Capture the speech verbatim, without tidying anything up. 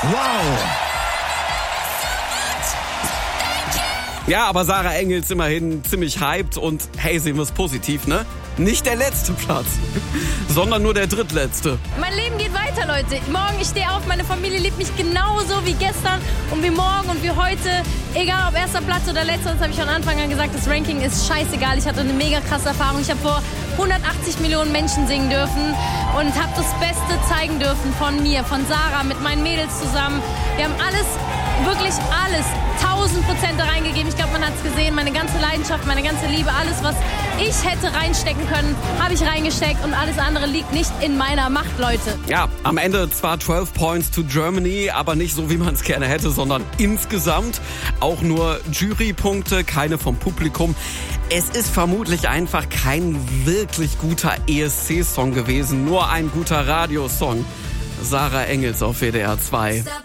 Wow. Ja, aber Sarah Engels immerhin ziemlich hyped und hey, sehen wir es positiv, ne? Nicht der letzte Platz, sondern nur der drittletzte. Mein Leben geht weiter, Leute. Morgen, ich stehe auf, meine Familie liebt mich genauso wie gestern und wie morgen und wie heute. Egal ob erster Platz oder letzter, das habe ich von Anfang an gesagt, das Ranking ist scheißegal. Ich hatte eine mega krasse Erfahrung. Ich habe vor hundertachtzig Millionen Menschen singen dürfen und habe das Beste zeigen dürfen von mir, von Sarah, mit meinen Mädels zusammen. Wir haben alles, wirklich alles, tausend Prozent da reingegeben. Ich glaube, man hat es gesehen, meine ganze Leidenschaft, meine ganze Liebe, alles, was ich hätte reinstecken können, habe ich reingesteckt und alles andere liegt nicht in meiner Macht, Leute. Ja, am Ende zwar zwölf Points to Germany, aber nicht so, wie man es gerne hätte, sondern insgesamt auch nur Jurypunkte, keine vom Publikum. Es ist vermutlich einfach kein wirklich guter E S C-Song gewesen, nur ein guter Radiosong. Sarah Engels auf W D R zwei.